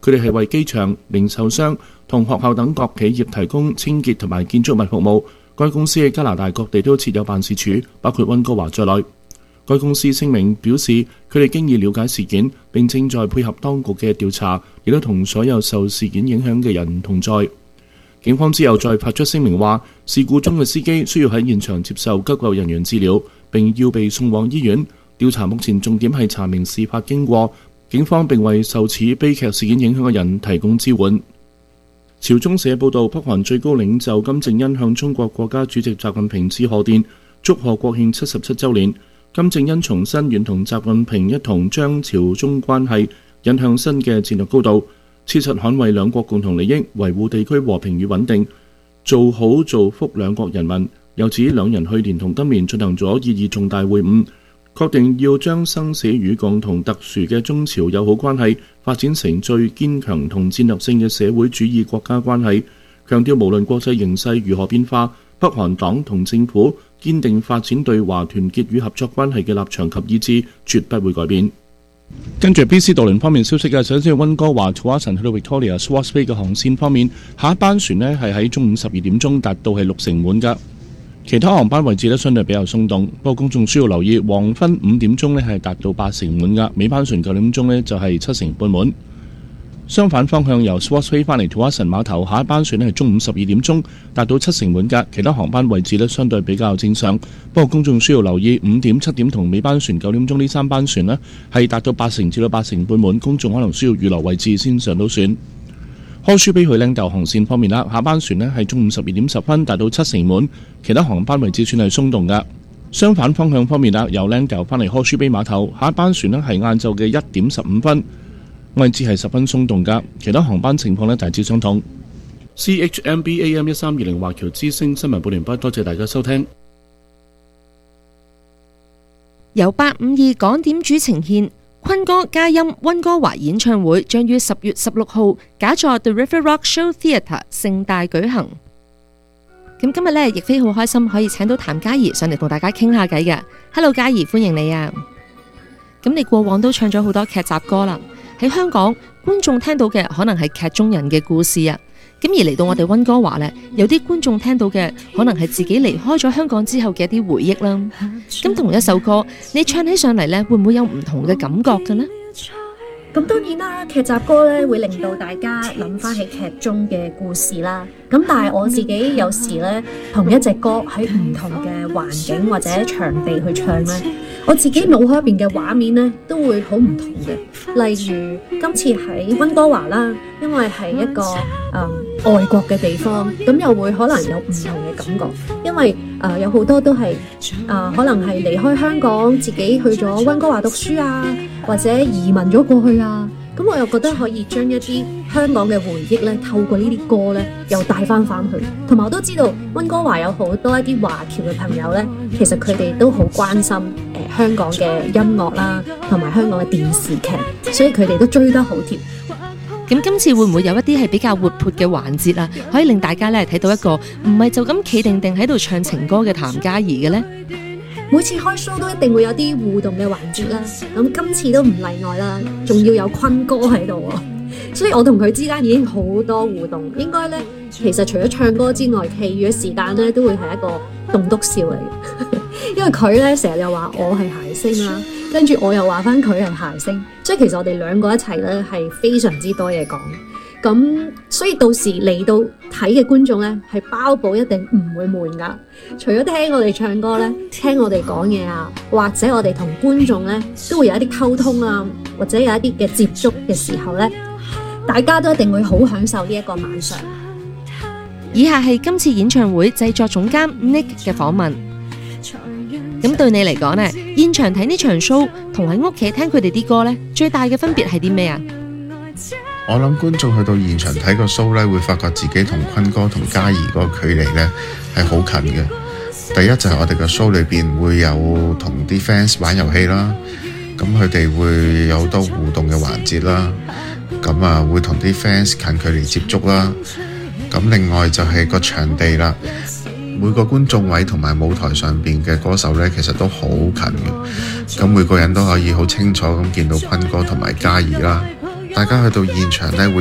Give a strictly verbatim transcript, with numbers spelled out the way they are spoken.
佢哋係為機場、零售商同學校等各企業提供清潔同埋建築物服務。該公司喺加拿大各地都設有辦事處，包括溫哥華在內。該公司聲明表示，佢哋經已了解事件，並正在配合當局嘅調查，亦都同所有受事件影響嘅人同在。警方之後再發出聲明話，事故中嘅司機需要喺現場接受急救人員治療，並要被送往醫院。調查目前重點係查明事發經過。警方並為受此悲劇事件影響嘅人提供支援。朝中社報道，北韓最高領袖金正恩向中國國家主席習近平致賀電，祝賀國慶七十七週年。金正恩重申願同習近平一同將朝中關係引向新嘅戰略高度，切實捍衛兩國共同利益，維護地區和平與穩定，做好造福兩國人民。又指兩人去年同今年進行咗意義重大會晤，確定要將生死與共同特殊嘅中朝友好關係發展成最堅強同戰略性嘅社會主義國家關係，強調無論國際形勢如何變化，北韓黨同政府堅定發展對華團結與合作關係嘅立場及意志，絕不會改變。跟住 B C 渡輪方面消息嘅，首先係溫哥華 Tsawwassen 去到 Victoria Swartz Bay 嘅航線方面，下一班船呢係喺中午十二點鐘達到係六成滿㗎。其他航班位置呢相對比較鬆動，不過公眾需要留意，黃昏五點鐘呢係達到八成滿㗎，尾班船九點鐘呢就係七成半滿。相反方向由 Swartz Bay 返嚟 Tsawwassen 碼頭，下一班船呢係中午十二點鐘達到七成滿㗎，其他航班位置呢相對比較正常，不過公眾需要留意五點、七點同尾班船九點鐘呢三班船呢係達到八成至到八成半滿，公眾可能需要預留位置先上到船。開舒比去靚豆航線方面啦，下班船呢係中午十二點十分達到七成滿，其他航班位置算係鬆動㗎。相反方向方面啦，由靚豆返嚟開舒比碼頭，下一班船呢係晏晝嘅一點十五分，位置係十分鬆動㗎，其他航班情況呢大致相同。C H M B A M 一三二零華僑之聲新聞報完畢，多謝大家收聽。 由八五二港點主呈獻坤哥嘉音溫哥華演唱會將於十月十六號假座 The River Rock Show Theatre 盛大舉行。咁今日呢，亦非好開心可以請到譚嘉儀上嚟同大家傾下偈嘅。Hello， 嘉儀，歡迎你啊！咁你過往都唱咗好多劇集歌啦，喺香港觀眾聽到嘅可能係劇中人嘅故事啊。咁而嚟到我哋溫哥華呢，有啲觀眾聽到嘅可能係自己離開咗香港之後嘅一啲回憶啦。咁同一首歌，你唱起上嚟呢，會唔會有唔同嘅感覺嘅呢？ 咁當然啦，劇集歌咧會令到大家諗翻起劇中嘅故事啦。咁但係我自己有時咧，同一隻歌喺唔同嘅環境或者場地去唱咧，我自己腦海入邊嘅畫面咧都會好唔同嘅。例如今次喺溫哥華啦，因為係一個誒、嗯、外國嘅地方，咁又會可能有唔同嘅感覺。因為誒、呃、有好多都係誒、呃、可能係離開香港，自己去咗溫哥華讀書啊，或者移民咗過去啊。咁我又覺得可以將一啲香港嘅回憶咧，透過呢啲歌咧，又帶翻翻去。同埋我都知道溫哥華有好多一啲華僑嘅朋友咧，其實佢哋都好關心誒、呃、香港嘅音樂啦，同埋香港嘅電視劇，所以佢哋都追得好貼。 咁今次會唔會有一啲係比較活潑嘅環節啊？可以令大家咧睇到一個唔係就咁企定定喺度唱情歌嘅譚嘉儀嘅呢？ 每次開 show 都一定會有啲互動嘅環節啦，咁今次都唔例外啦，仲要有坤哥喺度喎，所以我同佢之間已經好多互動。應該咧，其實除咗唱歌之外，其餘嘅時間咧都會係一個棟篤笑嚟嘅，因為佢咧成日又話我係諧星啦，跟住我又話翻佢係諧星，所以其實我哋兩個一齊咧係非常之多嘢講。咁所以到時嚟到睇嘅觀眾咧，係包保一定唔會悶噶。除咗聽我哋唱歌咧，聽我哋講嘢啊，或者我哋同觀眾咧都會有一啲溝通啊，或者有一啲嘅接觸嘅時候咧，大家都一定會好享受呢一個晚上。 以下係今次演唱會製作總監 Nick 嘅訪問。咁對你嚟講呢，現場睇呢場 show 同喺屋企聽佢哋啲歌咧，最大嘅分別係啲咩啊？ 我諗觀眾去到現場睇個 show 咧，會發覺自己同坤哥同嘉儀嗰個距離咧係好近嘅。第一就係我哋個 show 裏邊會有同啲 fans 玩遊戲啦，咁佢哋會有好多互動嘅環節啦，咁啊會同啲 fans 近距離接觸啦。咁另外就係個場地啦，每個觀眾位同埋舞台上邊嘅歌手咧，其實都好近嘅。咁每個人都可以好清楚咁見到坤哥同埋嘉儀啦。 大家去到現場呢，會